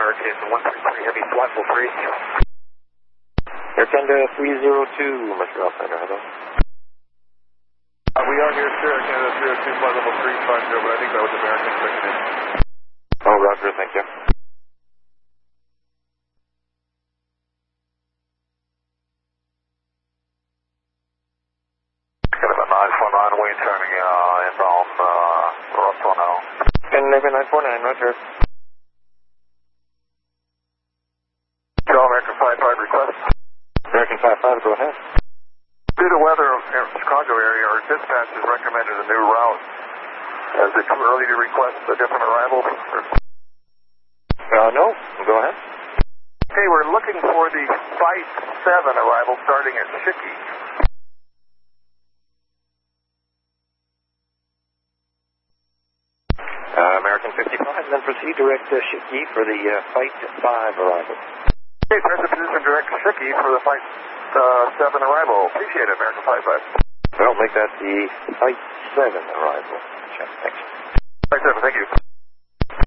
American 133 Heavy, flight level 3. Air Canada 302, Montreal Center, hello. We are here, sir, Air Canada 302, flight level 350, but I think that was American checking in. Oh, roger, thank you. Got about 949 wind turning inbound Russell now. And 949, roger. American 55 request. American 55, go ahead. Due to weather in the Chicago area, our dispatch has recommended a new route. Is it too early to request a different arrival? No, go ahead. Okay, we're looking for the Flight 7 arrival starting at Shiki. American 55, then proceed direct to Shiki for the Flight 5 arrival. Okay, press the position direct to Shiki for the Flight 7 arrival. Appreciate it, American 55. Well, make that the Flight 7 arrival. Check, thanks. Flight 7, thank you.